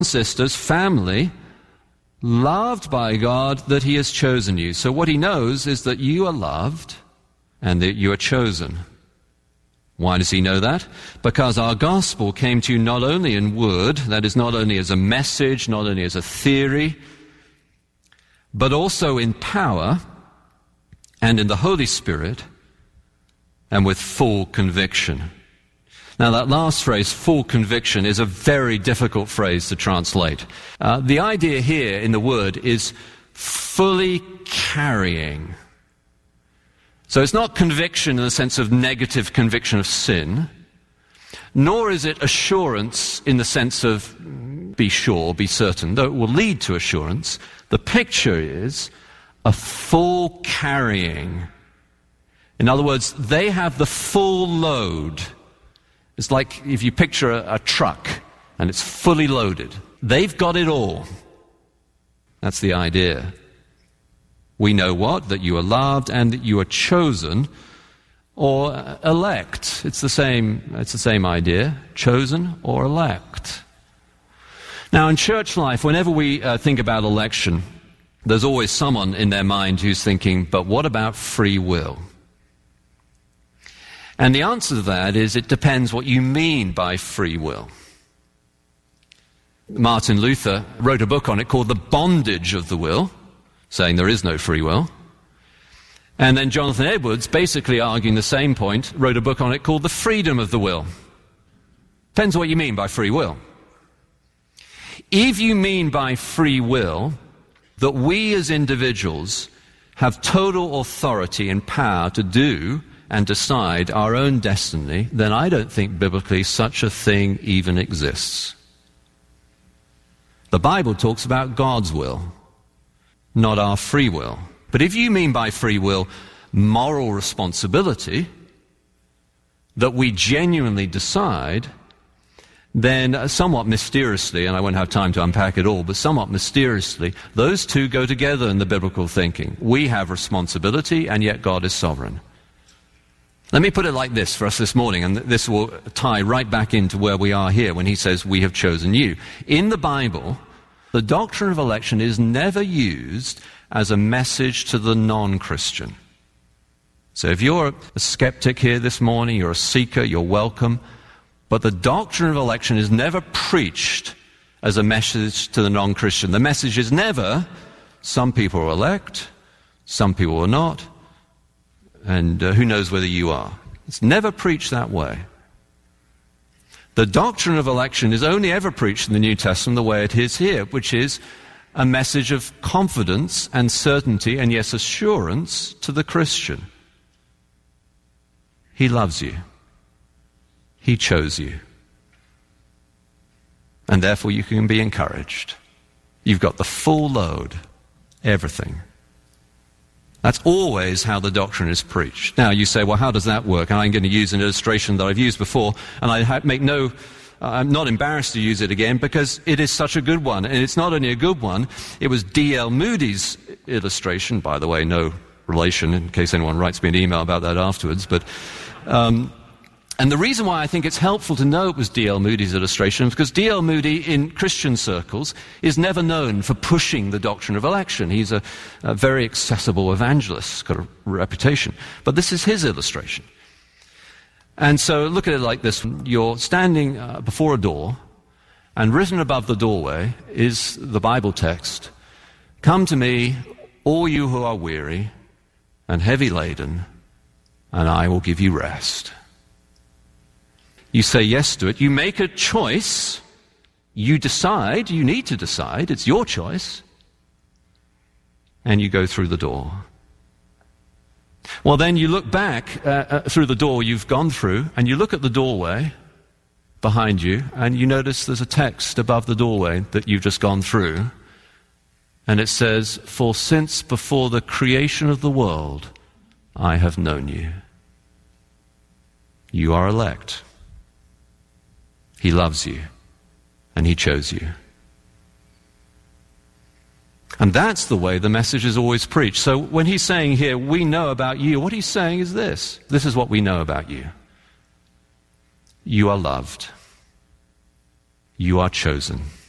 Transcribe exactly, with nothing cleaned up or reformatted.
sisters, family, loved by God, that he has chosen you. So what he knows is that you are loved and that you are chosen. Why does he know that? Because our gospel came to you not only in word, that is, not only as a message, not only as a theory, but also in power and in the Holy Spirit and with full conviction. Now, that last phrase, full conviction, is a very difficult phrase to translate. Uh, the idea here in the word is fully carrying. So it's not conviction in the sense of negative conviction of sin, nor is it assurance in the sense of be sure, be certain, though it will lead to assurance. The picture is a full carrying. In other words, they have the full load. It's like if you picture a, a truck and it's fully loaded. They've got it all. That's the idea. We know what? That you are loved and that you are chosen or elect. It's the same, it's the same idea. Chosen or elect. Now, in church life, whenever we uh, think about election, there's always someone in their mind who's thinking, but what about free will? And the answer to that is it depends what you mean by free will. Martin Luther wrote a book on it called The Bondage of the Will, saying there is no free will. And then Jonathan Edwards, basically arguing the same point, wrote a book on it called The Freedom of the Will. Depends what you mean by free will. If you mean by free will that we as individuals have total authority and power to do and decide our own destiny, then I don't think biblically such a thing even exists. The Bible talks about God's will, not our free will. But if you mean by free will moral responsibility, that we genuinely decide, then somewhat mysteriously, and I won't have time to unpack it all, but somewhat mysteriously, those two go together in the biblical thinking. We have responsibility, and yet God is sovereign. Let me put it like this for us this morning, and this will tie right back into where we are here when he says, we have chosen you. In the Bible, the doctrine of election is never used as a message to the non-Christian. So if you're a skeptic here this morning, you're a seeker, you're welcome, but the doctrine of election is never preached as a message to the non-Christian. The message is never, some people are elect, some people are not, and uh, who knows whether you are. It's never preached that way. The doctrine of election is only ever preached in the New Testament the way it is here, which is a message of confidence and certainty and, yes, assurance to the Christian. He loves you. He chose you. And therefore you can be encouraged. You've got the full load, everything. That's always how the doctrine is preached. Now you say, well, how does that work? And I'm going to use an illustration that I've used before, and I make no, uh, I'm not embarrassed to use it again because it is such a good one. And it's not only a good one, it was D L Moody's illustration, by the way, no relation, in case anyone writes me an email about that afterwards, but um, and the reason why I think it's helpful to know it was D L Moody's illustration is because D L Moody in Christian circles is never known for pushing the doctrine of election. He's a, a very accessible evangelist, got a reputation. But this is his illustration. And so look at it like this. You're standing uh, before a door, and written above the doorway is the Bible text, "Come to me, all you who are weary and heavy laden, and I will give you rest." You say yes to it. You make a choice. You decide. You need to decide. It's your choice. And you go through the door. Well, then you look back uh, uh, through the door you've gone through, and you look at the doorway behind you, and you notice there's a text above the doorway that you've just gone through. And it says, "For since before the creation of the world, I have known you." You are elect. He loves you, and he chose you. And that's the way the message is always preached. So when he's saying here, we know about you, what he's saying is this. This is what we know about you. You are loved. You are chosen.